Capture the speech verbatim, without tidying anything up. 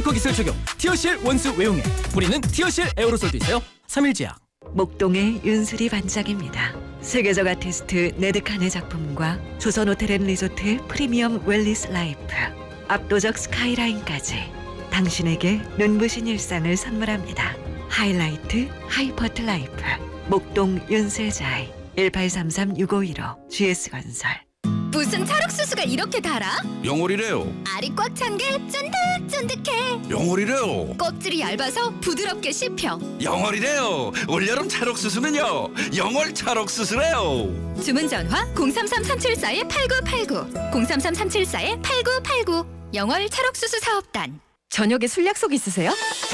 특허 기술 적용 티어실 원수 외용액, 뿌리는 티어실 에어로솔도 있어요. 삼일제약. 목동의 윤수리 반짝입니다. 세계적 아티스트 네드칸의 작품과 조선호텔앤리조트 프리미엄 웰리스 라이프, 압도적 스카이라인까지 당신에게 눈부신 일상을 선물합니다. 하이라이트 하이퍼트 라이프 목동 윤슬자이 일팔삼삼 육오일오 지에스건설. 무슨 찰옥수수가 이렇게 달아? 영월이래요. 알이 꽉 찬 게 쫀득쫀득해. 영월이래요. 껍질이 얇아서 부드럽게 씹혀. 영월이래요. 올여름 찰옥수수는요. 영월 찰옥수수래요. 주문 전화 공삼삼 삼칠사 팔구팔구 공삼삼 삼칠사 팔구팔구 영월 찰옥수수 사업단. 저녁에 술 약속 있으세요?